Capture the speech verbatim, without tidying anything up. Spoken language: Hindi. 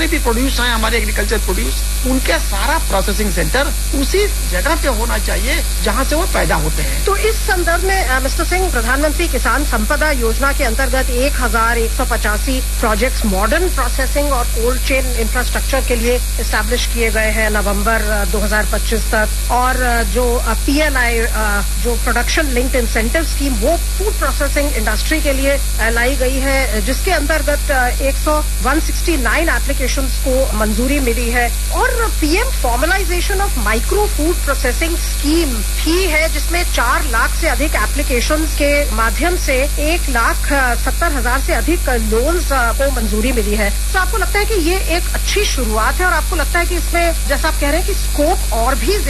जितने भी प्रोड्यूस हैं हमारे एग्रीकल्चर प्रोड्यूस, उनके सारा प्रोसेसिंग सेंटर उसी जगह पे होना चाहिए जहां से वो पैदा होते हैं। तो इस संदर्भ में मिस्टर सिंह, प्रधानमंत्री किसान संपदा योजना के अंतर्गत एक हजार एक सौ पचासी प्रोजेक्ट्स मॉडर्न प्रोसेसिंग और कोल्ड चेन इंफ्रास्ट्रक्चर के लिए एस्टैब्लिश किए गए हैं नवंबर दो हज़ार पच्चीस तक। और जो पीएलआई जो प्रोडक्शन लिंक्ड इंसेंटिव स्कीम वो फूड प्रोसेसिंग इंडस्ट्री के लिए लाई गई है, जिसके अंतर्गत एक सौ उनहत्तर एप्लीकेशंस को मंजूरी मिली है। और PM formalisation of micro food processing scheme भी है, जिसमें चार लाख से अधिक एप्लीकेशंस के माध्यम से एक लाख सत्तर हजार से अधिक लोन्स को मंजूरी मिली है। तो आपको लगता है कि ये एक अच्छी शुरुआत है और आपको लगता है कि इसमें जैसा आप कह रहे हैं कि स्कोप और भी